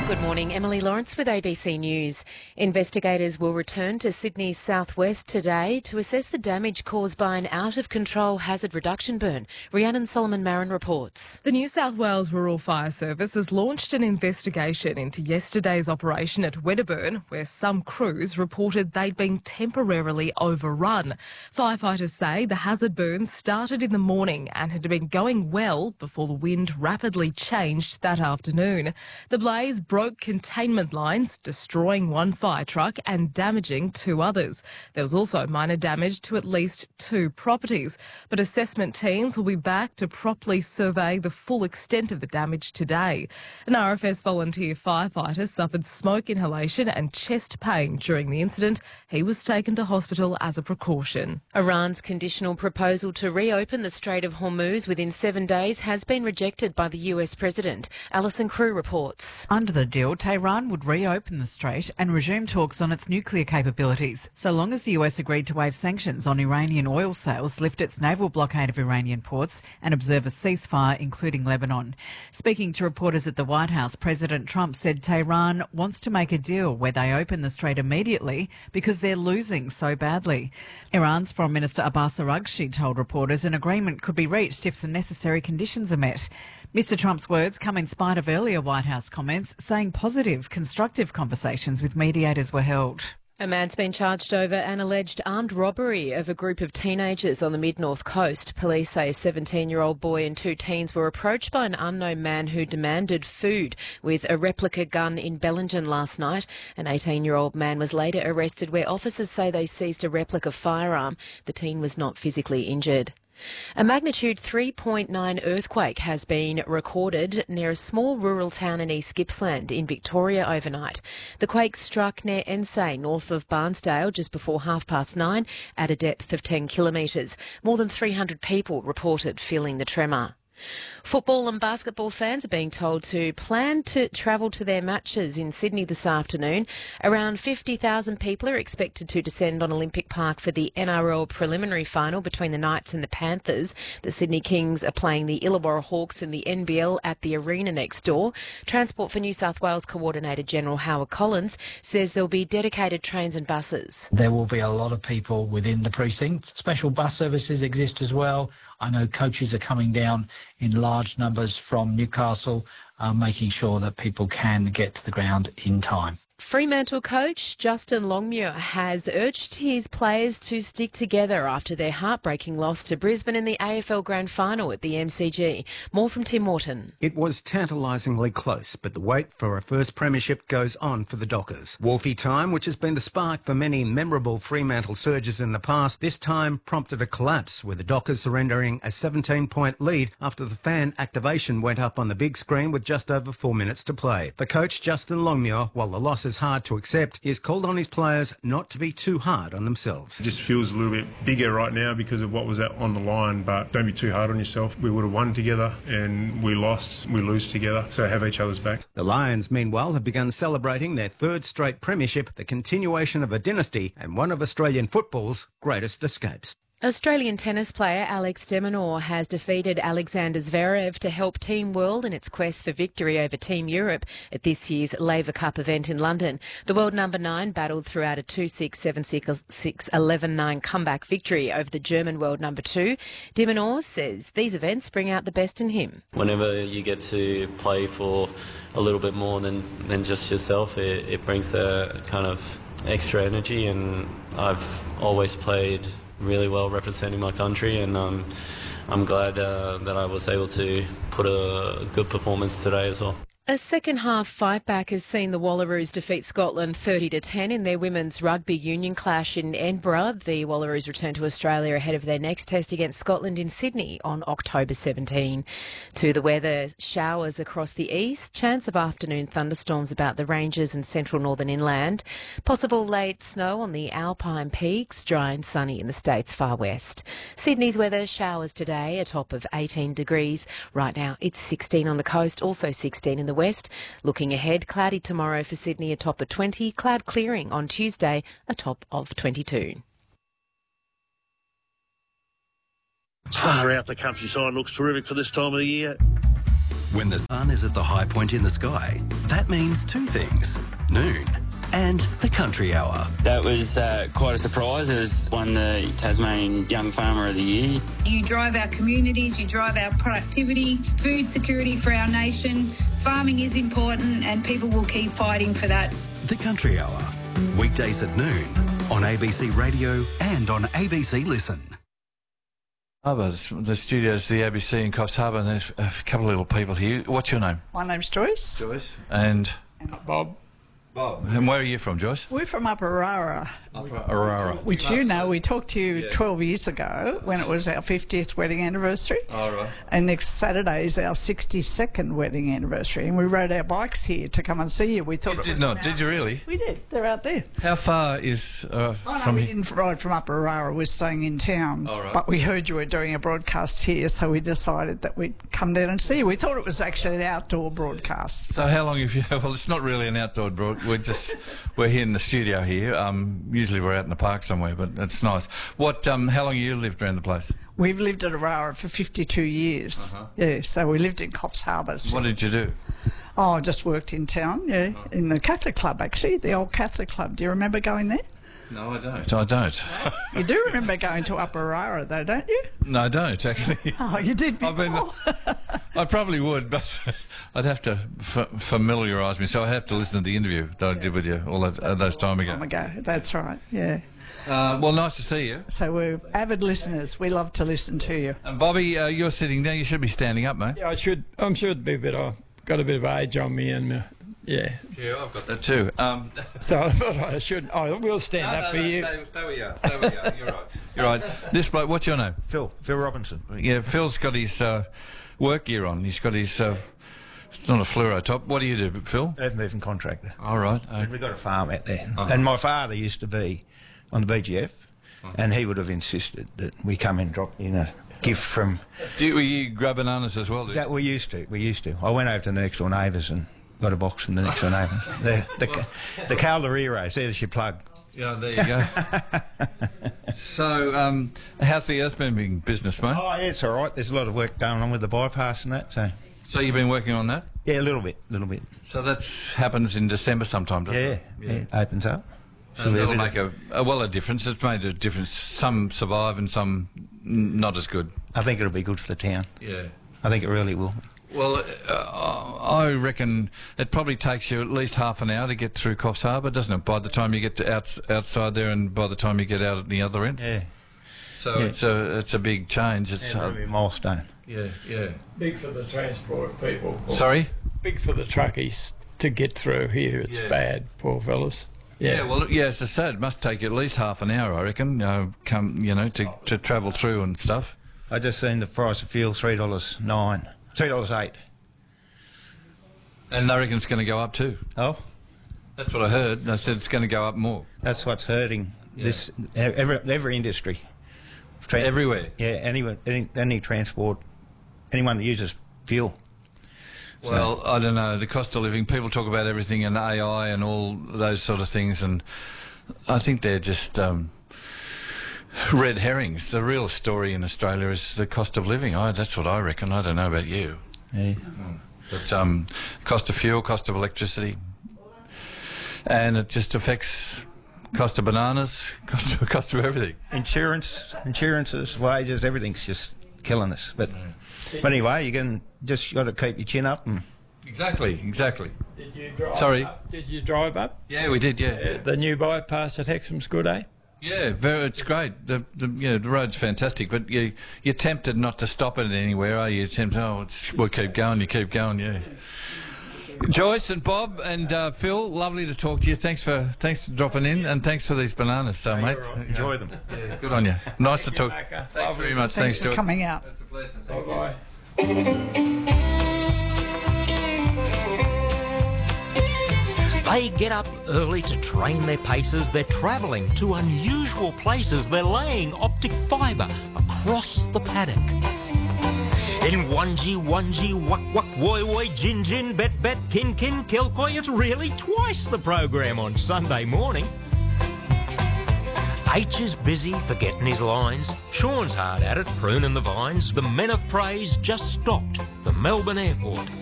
Good morning, Emily Lawrence with ABC News. Investigators will return to Sydney's southwest today to assess the damage caused by an out-of-control hazard reduction burn. Rhiannon Solomon-Marin reports. The New South Wales Rural Fire Service has launched an investigation into yesterday's operation at Wedderburn, where some crews reported they'd been temporarily overrun. Firefighters say the hazard burn started in the morning and had been going well before the wind rapidly changed that afternoon. The blaze broke containment lines, destroying one fire truck and damaging two others. There was also minor damage to at least two properties, but assessment teams will be back to properly survey the full extent of the damage today. An RFS volunteer firefighter suffered smoke inhalation and chest pain during the incident. He was taken to hospital as a precaution. Iran's conditional proposal to reopen the Strait of Hormuz within 7 days has been rejected by the US President. Alison Crew reports. Under the deal, Tehran would reopen the strait and resume talks on its nuclear capabilities, so long as the US agreed to waive sanctions on Iranian oil sales, lift its naval blockade of Iranian ports and observe a ceasefire, including Lebanon. Speaking to reporters at the White House, President Trump said Tehran wants to make a deal where they open the strait immediately because they're losing so badly. Iran's Foreign Minister Abbas Araghchi told reporters an agreement could be reached if the necessary conditions are met. Mr Trump's words come in spite of earlier White House comments saying positive, constructive conversations with mediators were held. A man's been charged over an alleged armed robbery of a group of teenagers on the mid-north coast. Police say a 17-year-old boy and two teens were approached by an unknown man who demanded food with a replica gun in Bellingen last night. An 18-year-old man was later arrested where officers say they seized a replica firearm. The teen was not physically injured. A magnitude 3.9 earthquake has been recorded near a small rural town in East Gippsland in Victoria overnight. The quake struck near Ensay, north of Barnsdale, just before 9:30 at a depth of 10 kilometres. More than 300 people reported feeling the tremor. Football and basketball fans are being told to plan to travel to their matches in Sydney this afternoon. Around 50,000 people are expected to descend on Olympic Park for the NRL preliminary final between the Knights and the Panthers. The Sydney Kings are playing the Illawarra Hawks in the NBL at the arena next door. Transport for New South Wales Coordinator General Howard Collins says there'll be dedicated trains and buses. There will be a lot of people within the precinct. Special bus services exist as well. I know coaches are coming down in large numbers from Newcastle, making sure that people can get to the ground in time. Fremantle coach Justin Longmuir has urged his players to stick together after their heartbreaking loss to Brisbane in the AFL Grand Final at the MCG. More from Tim Morton. It was tantalisingly close, but the wait for a first premiership goes on for the Dockers. Wolfie time, which has been the spark for many memorable Fremantle surges in the past, this time prompted a collapse, with the Dockers surrendering a 17-point lead after the fan activation went up on the big screen with just over 4 minutes to play. For coach Justin Longmuir, while the loss is hard to accept, he has called on his players not to be too hard on themselves. It just feels a little bit bigger right now because of what was on the line, but don't be too hard on yourself. We would have won together and we lost, we lose together, so have each other's back. The Lions, meanwhile, have begun celebrating their third straight premiership, the continuation of a dynasty and one of Australian football's greatest escapes. Australian tennis player Alex de Minaur has defeated Alexander Zverev to help Team World in its quest for victory over Team Europe at this year's Laver Cup event in London. The world number 9 battled throughout a 2-6, 7-6, 11-9 comeback victory over the German world number 2. De Minaur says these events bring out the best in him. Whenever you get to play for a little bit more than just yourself, it brings the kind of extra energy, and I've always played really well representing my country, and I'm glad that I was able to put a good performance today as well. A second-half fight-back has seen the Wallaroos defeat Scotland 30-10 in their women's rugby union clash in Edinburgh. The Wallaroos return to Australia ahead of their next test against Scotland in Sydney on October 17. To the weather, showers across the east, chance of afternoon thunderstorms about the ranges and central northern inland, possible late snow on the Alpine peaks, dry and sunny in the state's far west. Sydney's weather, showers today, a top of 18 degrees. Right now it's 16 on the coast, also 16 in the west. Looking ahead, cloudy tomorrow for Sydney, a top of 20. Cloud clearing on Tuesday, a top of 22. Far out the countryside looks terrific for this time of the year. When the sun is at the high point in the sky, that means two things: noon and the Country Hour. That was quite a surprise. It was won the Tasmanian Young Farmer of the Year. You drive our communities, you drive our productivity, food security for our nation. Farming is important and people will keep fighting for that. The Country Hour, weekdays at noon on ABC Radio and on ABC Listen. The studios, the ABC in Coffs Harbour, and there's a couple of little people here. What's your name? My name's Joyce. Joyce. And Bob. Bob. And where are you from, Joyce? We're from Upper Arara. Which we talked to you 12 years ago when it was our 50th wedding anniversary. Oh, right. And next Saturday is our 62nd wedding anniversary. And we rode our bikes here to come and see you. We thought Did you really? We did. They're out there. How far is from we here? didn't ride from Upper Arara. We're staying in town. Oh, right. But we heard you were doing a broadcast here, so we decided that we'd come down and see you. We thought it was actually an outdoor broadcast. So how long have you... Well, it's not really an outdoor broadcast. We're here in the studio here. Usually we're out in the park somewhere, but it's nice. What? How long have you lived around the place? We've lived at Arara for 52 years. Uh-huh. Yeah, so we lived in Coffs Harbour. What did you do? Oh, I just worked in town, in the Catholic Club, actually, the old Catholic Club. Do you remember going there? No, I don't. I don't. You do remember going to Upper Arara, though, don't you? No, I don't, actually. Oh, you did before. I probably would, but I'd have to familiarise me, so I'd have to listen to the interview that I did with you all those time ago. That's right, yeah. Well, nice to see you. So we're avid listeners. We love to listen to you. And Bobby, you're sitting down. You should be standing up, mate. Yeah, I should. I'm sure it'd be a bit. I've got a bit of age on me, and yeah. Yeah, I've got that too. So I thought I should. I will stand up for you. Stay where you are. Stay where you are. You're right. You're right. This bloke. What's your name? Phil Robinson. Yeah, Phil's got his work gear on. He's got his. It's not a fluoro top. What do you do, Phil? Earth moving contractor. All right. We've got a farm out there, and my father used to be on the BGF, and he would have insisted that we come and drop in a gift from... Were you grab bananas as well? That we used to. I went over to the next door neighbours and got a box from the next door neighbours. the Caldereros, there's your plug. Yeah, there you go. So, how's the earth moving business, mate? Oh, yeah, it's all right. There's a lot of work going on with the bypass and that, so... So you've been working on that? Yeah, a little bit. So that happens in December sometime, doesn't it? Yeah, it opens up. And that'll make a difference. It's made a difference. Some survive and some not as good. I think it'll be good for the town. Yeah. I think it really will. Well, I reckon it probably takes you at least half an hour to get through Coffs Harbour, doesn't it? By the time you get to outside there and by the time you get out at the other end. Yeah. So it's a big change. It's a milestone. Yeah. Big for the transport people. Sorry? Big for the truckies to get through here. It's bad, poor fellas. Yeah, well, as I said, it must take you at least half an hour, I reckon, to travel through and stuff. I just seen the price of fuel, $3.09. $3.08. And I reckon it's going to go up too. Oh? That's what I heard. I said it's going to go up more. That's what's hurting this every industry. Everywhere? Yeah, any transport, anyone that uses fuel. Well, I don't know, the cost of living, people talk about everything and AI and all those sort of things, and I think they're just red herrings. The real story in Australia is the cost of living. That's what I reckon. I don't know about you. Yeah. But cost of fuel, cost of electricity, and it just affects cost of bananas, cost of everything. Insurances, wages, everything's just killing us. But anyway, you got to keep your chin up. And Exactly. Did you drive Sorry? up? Did you drive up? Yeah, we did, yeah. The new bypass at Hexham's good, eh? Yeah, it's great. The road's fantastic, but you're tempted not to stop it anywhere, are you? You're tempted, we'll keep going, you keep going, yeah. Joyce and Bob and Phil, lovely to talk to you. Thanks for dropping in, and thanks for these bananas, mate. Right. Enjoy them. Yeah, good on you. Nice to talk. Thanks very much. Thanks for Joyce. coming out. It's a pleasure. Bye-bye. They get up early to train their paces. They're travelling to unusual places. They're laying optic fibre across the paddock. In onesie, wuck, woi, gin, bet, kin, kilcoy, it's really twice the program on Sunday morning. H is busy forgetting his lines. Sean's hard at it, pruning the vines. The men of praise just stopped the Melbourne airport.